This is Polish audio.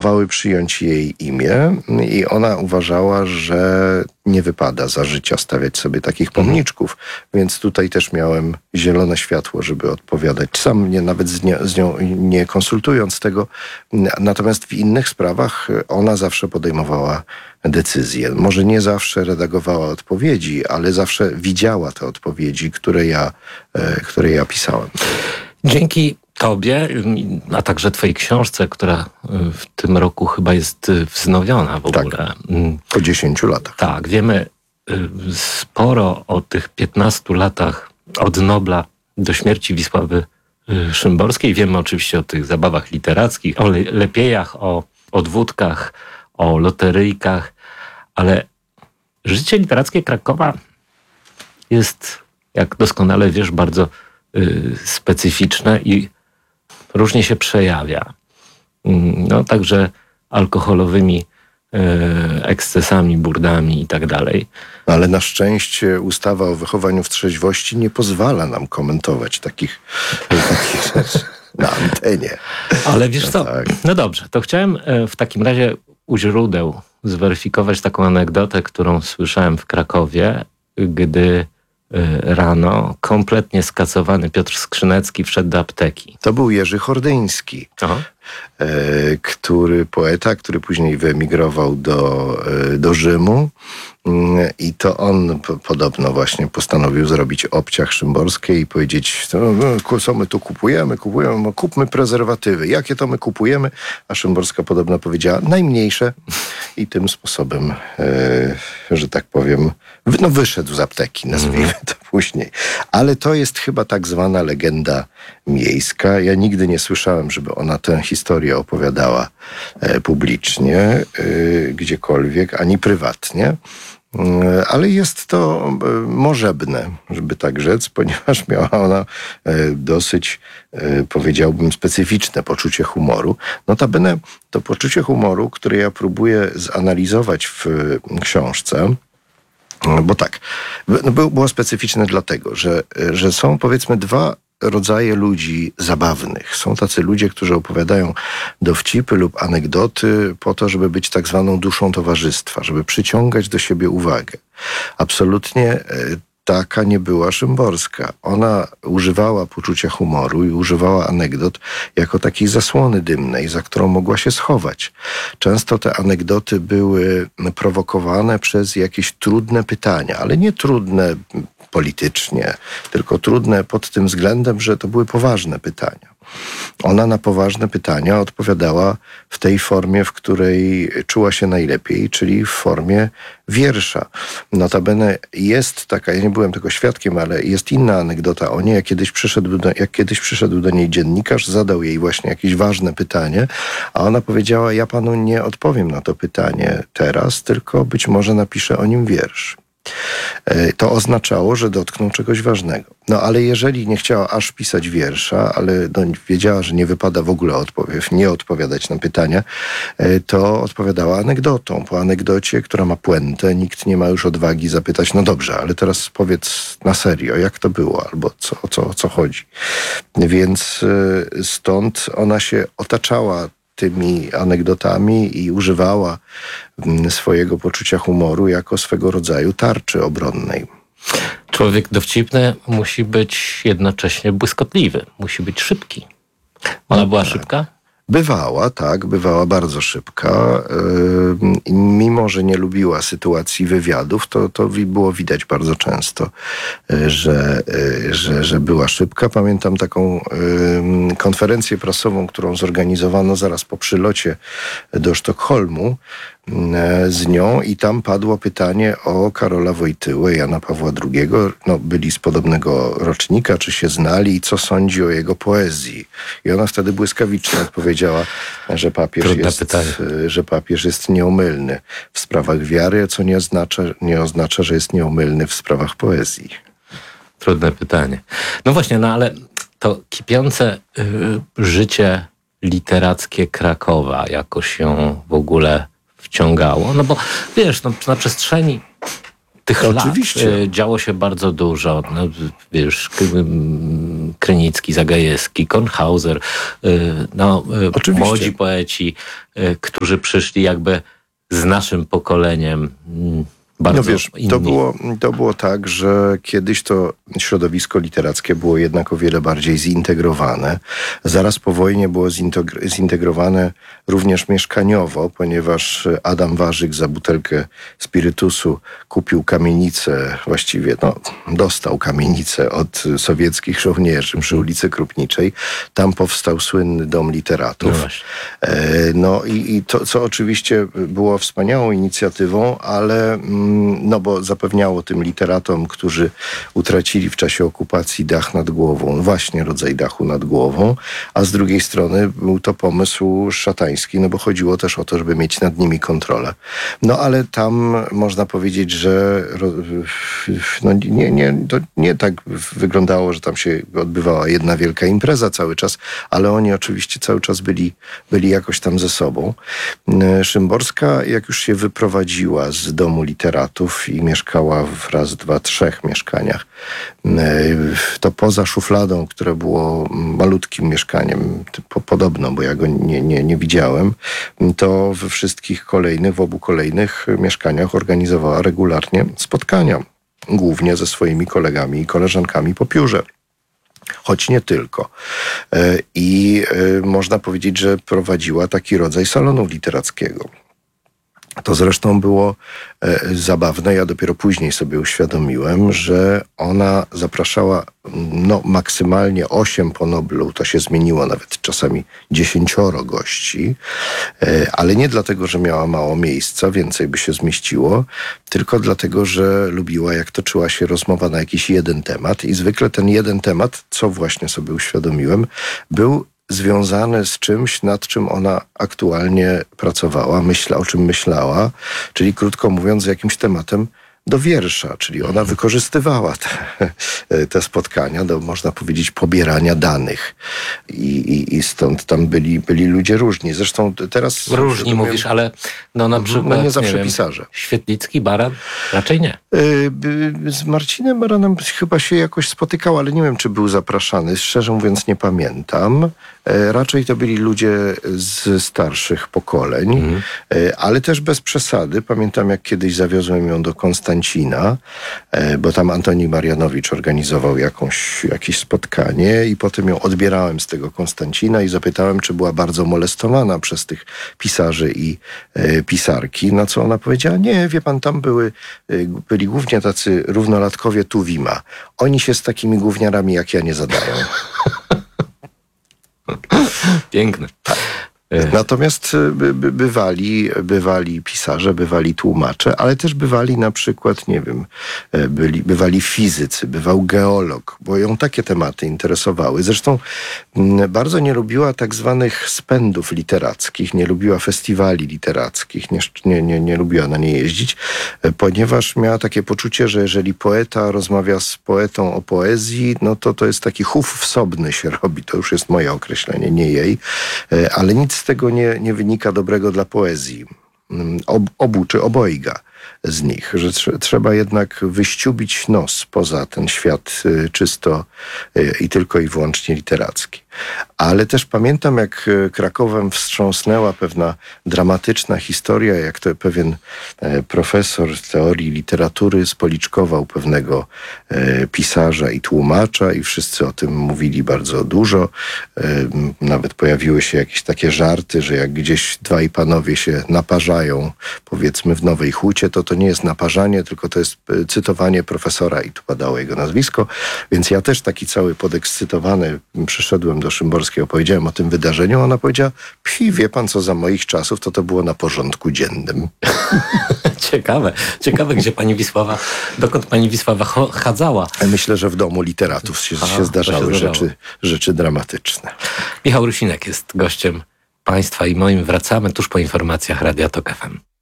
próbowały przyjąć jej imię i ona uważała, że nie wypada za życia stawiać sobie takich pomniczków, więc tutaj też miałem zielone światło, żeby odpowiadać. Sam mnie nawet z nią nie konsultując tego, natomiast w innych sprawach ona zawsze podejmowała decyzje. Może nie zawsze redagowała odpowiedzi, ale zawsze widziała te odpowiedzi, które ja pisałem. Dzięki Tobie, a także Twojej książce, która w tym roku chyba jest wznowiona w ogóle. Tak, po 10 latach. Tak, wiemy sporo o tych 15 latach od Nobla do śmierci Wisławy Szymborskiej. Wiemy oczywiście o tych zabawach literackich, o lepiejach, o odwódkach, o loteryjkach, ale życie literackie Krakowa jest, jak doskonale wiesz, bardzo specyficzne i różnie się przejawia. No, także alkoholowymi ekscesami, burdami i tak dalej. Ale na szczęście ustawa o wychowaniu w trzeźwości nie pozwala nam komentować takich rzeczy na antenie. Ale wiesz co, no dobrze, to chciałem w takim razie u źródeł zweryfikować taką anegdotę, którą słyszałem w Krakowie, gdy rano kompletnie skacowany Piotr Skrzynecki wszedł do apteki. To był Jerzy Hordyński, poeta, który później wyemigrował do Rzymu i to on podobno właśnie postanowił zrobić obciach szymborskie i powiedzieć, co my tu kupujemy, kupmy prezerwatywy. Jakie to my kupujemy? A Szymborska podobno powiedziała najmniejsze i tym sposobem, że tak powiem, wyszedł z apteki, nazwijmy to później. Ale to jest chyba tak zwana legenda miejska. Ja nigdy nie słyszałem, żeby ona tę historię opowiadała publicznie, gdziekolwiek, ani prywatnie. Ale jest to możebne, żeby tak rzec, ponieważ miała ona dosyć, powiedziałbym, specyficzne poczucie humoru. Notabene to poczucie humoru, które ja próbuję zanalizować w książce, bo tak, było specyficzne dlatego, że są, powiedzmy, dwa rodzaje ludzi zabawnych. Są tacy ludzie, którzy opowiadają dowcipy lub anegdoty po to, żeby być tak zwaną duszą towarzystwa, żeby przyciągać do siebie uwagę. Absolutnie taka nie była Szymborska. Ona używała poczucia humoru i używała anegdot jako takiej zasłony dymnej, za którą mogła się schować. Często te anegdoty były prowokowane przez jakieś trudne pytania, ale nie trudne politycznie, tylko trudne pod tym względem, że to były poważne pytania. Ona na poważne pytania odpowiadała w tej formie, w której czuła się najlepiej, czyli w formie wiersza. Notabene jest taka, ja nie byłem tego świadkiem, ale jest inna anegdota o niej. Jak kiedyś przyszedł do niej dziennikarz, zadał jej właśnie jakieś ważne pytanie, a ona powiedziała, ja panu nie odpowiem na to pytanie teraz, tylko być może napiszę o nim wiersz. To oznaczało, że dotknął czegoś ważnego. No ale jeżeli nie chciała aż pisać wiersza, ale wiedziała, że nie wypada w ogóle nie odpowiadać na pytania, to odpowiadała anegdotą. Po anegdocie, która ma puentę, nikt nie ma już odwagi zapytać, no dobrze, ale teraz powiedz na serio, jak to było, albo o co chodzi. Więc stąd ona się otaczała tymi anegdotami i używała swojego poczucia humoru jako swego rodzaju tarczy obronnej. Człowiek dowcipny musi być jednocześnie błyskotliwy, musi być szybki. Ona była szybka? Bywała bardzo szybka. Mimo że nie lubiła sytuacji wywiadów, to było widać bardzo często, że była szybka. Pamiętam taką konferencję prasową, którą zorganizowano zaraz po przylocie do Sztokholmu z nią i tam padło pytanie o Karola Wojtyłę, Jana Pawła II. No, byli z podobnego rocznika, czy się znali i co sądzi o jego poezji. I ona wtedy błyskawicznie odpowiedziała, że papież jest nieomylny w sprawach wiary, co nie oznacza, że jest nieomylny w sprawach poezji. Trudne pytanie. No właśnie, ale to kipiące życie literackie Krakowa jakoś się w ogóle wciągało. No bo wiesz, na przestrzeni tych Oczywiście. lat działo się bardzo dużo. No, wiesz, Krynicki, Zagajewski, Kornhauser, Oczywiście. młodzi poeci, którzy przyszli jakby z naszym pokoleniem. Bardzo No wiesz, inni. to było tak, że kiedyś to środowisko literackie było jednak o wiele bardziej zintegrowane. Zaraz po wojnie było zintegrowane również mieszkaniowo, ponieważ Adam Warzyk za butelkę spirytusu kupił kamienicę, właściwie dostał kamienicę od sowieckich żołnierzy przy ulicy Krupniczej. Tam powstał słynny Dom Literatów. No właśnie. No i to, co oczywiście było wspaniałą inicjatywą, ale bo zapewniało tym literatom, którzy utracili w czasie okupacji dach nad głową, właśnie rodzaj dachu nad głową, a z drugiej strony był to pomysł szatański, bo chodziło też o to, żeby mieć nad nimi kontrolę. No ale tam można powiedzieć, że to nie tak wyglądało, że tam się odbywała jedna wielka impreza cały czas, ale oni oczywiście cały czas byli jakoś tam ze sobą. Szymborska, jak już się wyprowadziła z domu literatów i mieszkała w raz, dwa, trzech mieszkaniach, to poza szufladą, które było malutkim mieszkaniem, podobno, bo ja go nie widziałem, to we wszystkich kolejnych, w obu kolejnych mieszkaniach organizowała regularnie spotkania, głównie ze swoimi kolegami i koleżankami po piórze. Choć nie tylko. I można powiedzieć, że prowadziła taki rodzaj salonu literackiego. To zresztą było zabawne. Ja dopiero później sobie uświadomiłem, że ona zapraszała maksymalnie 8 po Noblu. To się zmieniło nawet czasami 10 gości. Ale nie dlatego, że miała mało miejsca, więcej by się zmieściło, tylko dlatego, że lubiła, jak toczyła się rozmowa na jakiś jeden temat. I zwykle ten jeden temat, co właśnie sobie uświadomiłem, był związane z czymś, nad czym ona aktualnie pracowała, o czym myślała, czyli krótko mówiąc, z jakimś tematem do wiersza, czyli ona wykorzystywała te spotkania do, można powiedzieć, pobierania danych. I stąd tam byli ludzie różni. Zresztą teraz... Różni mówisz, ale na przykład... nie zawsze pisarze. Świetlicki, Baran? Raczej nie. Z Marcinem Baranem chyba się jakoś spotykał, ale nie wiem, czy był zapraszany. Szczerze mówiąc, nie pamiętam. Raczej to byli ludzie z starszych pokoleń, ale też bez przesady. Pamiętam, jak kiedyś zawiozłem ją do Konstancina, bo tam Antoni Marianowicz organizował jakieś spotkanie i potem ją odbierałem z tego Konstancina i zapytałem, czy była bardzo molestowana przez tych pisarzy i pisarki, na co ona powiedziała, nie, wie pan, tam byli głównie tacy równolatkowie Tuwima. Oni się z takimi gówniarami jak ja nie zadają. Piękne. Natomiast bywali pisarze, bywali tłumacze, ale też bywali na przykład, nie wiem, bywali fizycy, bywał geolog, bo ją takie tematy interesowały. Zresztą bardzo nie lubiła tak zwanych spędów literackich, nie lubiła festiwali literackich, nie lubiła na nie jeździć, ponieważ miała takie poczucie, że jeżeli poeta rozmawia z poetą o poezji, to jest taki chów wsobny się robi. To już jest moje określenie, nie jej, ale nic z tego nie wynika dobrego dla poezji. Obu czy obojga z nich, że trzeba jednak wyściubić nos poza ten świat czysto i tylko i wyłącznie literacki. Ale też pamiętam, jak Krakowem wstrząsnęła pewna dramatyczna historia, jak to pewien profesor teorii literatury spoliczkował pewnego pisarza i tłumacza i wszyscy o tym mówili bardzo dużo. Nawet pojawiły się jakieś takie żarty, że jak gdzieś dwaj panowie się naparzają, powiedzmy w Nowej Hucie, to nie jest naparzanie, tylko to jest cytowanie profesora i tu padało jego nazwisko. Więc ja też taki cały podekscytowany przyszedłem do Szymborskiej, opowiedziałem o tym wydarzeniu, a ona powiedziała, wie pan co, za moich czasów to było na porządku dziennym. Ciekawe, dokąd pani Wisława chadzała. Myślę, że w domu literatów się zdarzały rzeczy dramatyczne. Michał Rusinek jest gościem państwa i moim. Wracamy tuż po informacjach Radia Tok FM.